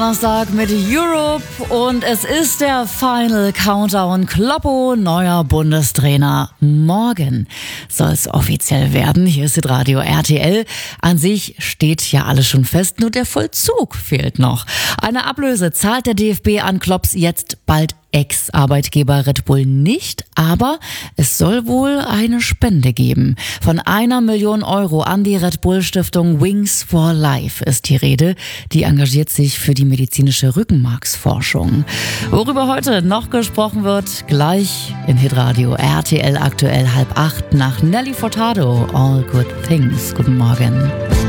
Donnerstag mit Europe und es ist der Final Countdown. Kloppo, neuer Bundestrainer. Morgen soll es offiziell werden. Hier ist Radio RTL. An sich steht ja alles schon fest, nur der Vollzug fehlt noch. Eine Ablöse zahlt der DFB an Klopps jetzt bald Ex-Arbeitgeber Red Bull nicht, aber es soll wohl eine Spende geben. Von 1 Million Euro an die Red Bull Stiftung Wings for Life ist die Rede. Die engagiert sich für die medizinische Rückenmarksforschung. Worüber heute noch gesprochen wird, gleich in Hitradio RTL aktuell 7:30 nach Nelly Furtado. All Good Things. Guten Morgen.